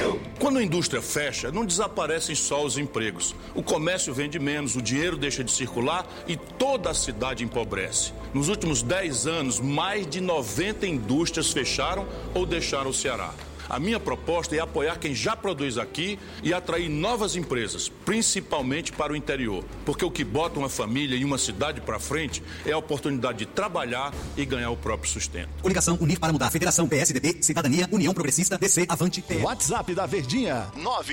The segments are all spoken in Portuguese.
Quando a indústria fecha, não desaparecem só os empregos. O comércio vende menos, o dinheiro deixa de circular e toda a cidade empobrece. Nos últimos 10 anos, mais de 90 indústrias fecharam ou deixaram o Ceará. A minha proposta é apoiar quem já produz aqui e atrair novas empresas, principalmente para o interior. Porque o que bota uma família e uma cidade para frente é a oportunidade de trabalhar e ganhar o próprio sustento. Coligação Unir para Mudar. Federação PSDB, Cidadania, União Progressista, DC, Avante, PE. WhatsApp da Verdinha,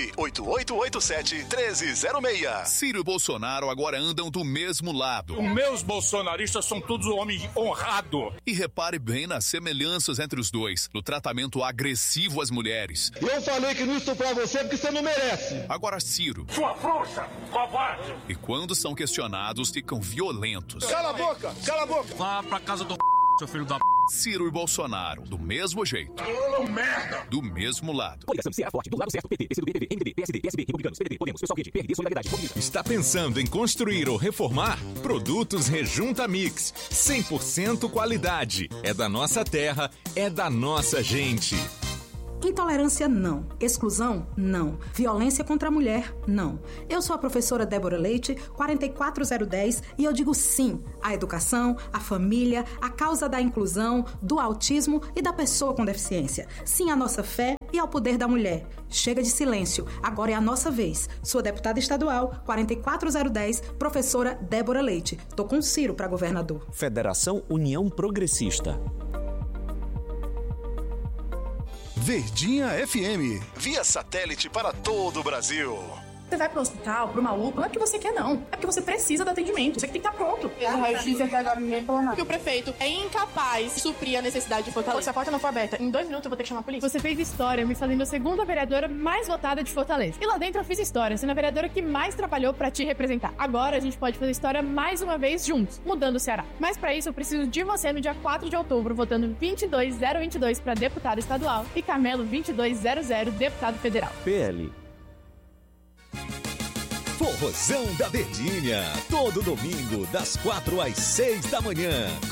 98887-1306. Ciro e Bolsonaro agora andam do mesmo lado. Os meus bolsonaristas são todos homens honrados. E repare bem nas semelhanças entre os dois, no tratamento agressivo às mulheres. Eu falei que não estuprar você porque você não merece. Agora Ciro. Sua força, covarde. E quando são questionados, ficam violentos. Cala a boca, cala a boca. Vá pra casa do seu filho da Ciro e Bolsonaro, do mesmo jeito. merda. Do mesmo lado. Coligação Ceará Forte, do lado certo, PT, PCdoB, PV, MDB, PSD, PSB, Republicanos, PDT, Podemos, Pessoal Rede, PRD, Solidariedade, Comunismo. Está pensando em construir ou reformar? Produtos Rejunta Mix. 100% qualidade. É da nossa terra, é da nossa gente. Intolerância, não. Exclusão, não. Violência contra a mulher, não. Eu sou a professora Débora Leite, 44010, e eu digo sim à educação, à família, à causa da inclusão, do autismo e da pessoa com deficiência. Sim à nossa fé e ao poder da mulher. Chega de silêncio, agora é a nossa vez. Sua deputada estadual, 44010, professora Débora Leite. Tô com Ciro para governador. Federação União Progressista. Verdinha FM, via satélite para todo o Brasil. Você vai pro hospital, pro maluco, não é porque você quer, não. É porque você precisa do atendimento. Você que tem que estar pronto. Porque o prefeito é incapaz de suprir a necessidade de Fortaleza. Se a porta não for aberta, em 2 minutos eu vou ter que chamar a polícia. Você fez história me fazendo a segunda vereadora mais votada de Fortaleza. E lá dentro eu fiz história, sendo a vereadora que mais trabalhou pra te representar. Agora a gente pode fazer história mais uma vez juntos, mudando o Ceará. Mas pra isso eu preciso de você no dia 4 de outubro, votando 22022 pra deputado estadual e Carmelo 2200, deputado federal. PL. Forrozão da Verdinha. Todo domingo, das 4 às 6 da manhã.